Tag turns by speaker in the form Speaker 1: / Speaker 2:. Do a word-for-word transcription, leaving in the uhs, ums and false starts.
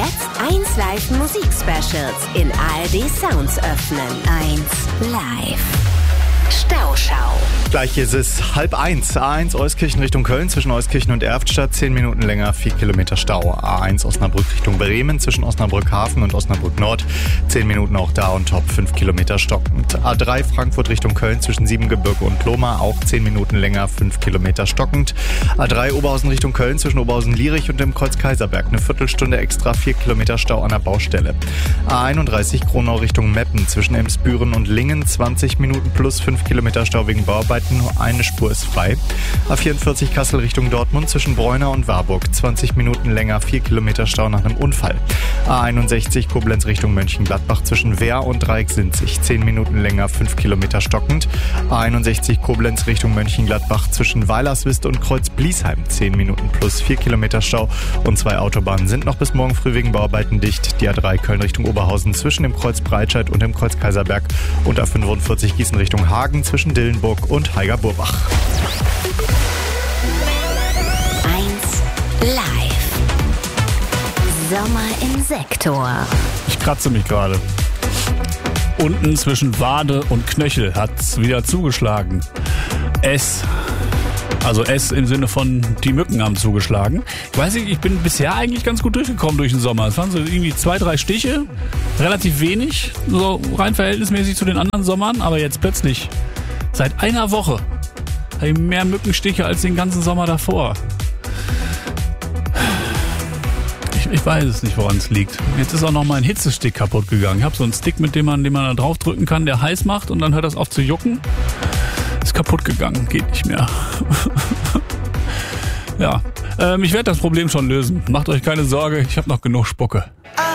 Speaker 1: jetzt eins Live Musik-Specials in A R D Sounds öffnen. eins Live. Stauschau.
Speaker 2: Gleich ist es halb eins. A eins Euskirchen Richtung Köln zwischen Euskirchen und Erftstadt. zehn Minuten länger, vier Kilometer Stau. A eins Osnabrück Richtung Bremen zwischen Osnabrück Hafen und Osnabrück Nord. zehn Minuten auch da und top, fünf Kilometer stockend. A drei Frankfurt Richtung Köln zwischen Siebengebirge und Lohmar. Auch zehn Minuten länger, fünf Kilometer stockend. A drei Oberhausen Richtung Köln zwischen Oberhausen-Lierich und dem Kreuz Kaiserberg. Eine Viertelstunde extra, vier Kilometer Stau an der Baustelle. A einunddreißig Kronau Richtung Meppen zwischen Emsbüren und Lingen. zwanzig Minuten plus fünf Kilometer Stau wegen Bauarbeiten, nur eine Spur ist frei. A vierundvierzig Kassel Richtung Dortmund zwischen Bräuna und Warburg, zwanzig Minuten länger, vier Kilometer Stau nach einem Unfall. A einundsechzig Koblenz Richtung Mönchengladbach zwischen Wehr und Dreiecksinzig, zehn Minuten länger, fünf Kilometer stockend. A einundsechzig Koblenz Richtung Mönchengladbach zwischen Weilerswist und Kreuz Bliesheim, zehn Minuten plus vier Kilometer Stau und zwei Autobahnen sind noch bis morgen früh wegen Bauarbeiten dicht. Die A drei Köln Richtung Oberhausen zwischen dem Kreuz Breitscheid und dem Kreuz Kaiserberg und A fünfundvierzig Gießen Richtung Hagen zwischen Dillenburg und Heiger-Burbach.
Speaker 1: eins Live. Sommer im Sektor.
Speaker 3: Ich kratze mich gerade. Unten zwischen Wade und Knöchel hat's wieder zugeschlagen. Es. Also S im Sinne von, die Mücken haben zugeschlagen. Ich weiß nicht, ich bin bisher eigentlich ganz gut durchgekommen durch den Sommer. Es waren so irgendwie zwei, drei Stiche, relativ wenig, so rein verhältnismäßig zu den anderen Sommern. Aber jetzt plötzlich, seit einer Woche, habe ich mehr Mückenstiche als den ganzen Sommer davor. Ich, ich weiß es nicht, woran es liegt. Jetzt ist auch noch mein Hitzestick kaputt gegangen. Ich habe so einen Stick, mit dem man, den man da drauf drücken kann, der heiß macht und dann hört das auf zu jucken. Ist kaputt gegangen, geht nicht mehr. Ja, ähm, ich werde das Problem schon lösen. Macht euch keine Sorge, ich habe noch genug Spucke.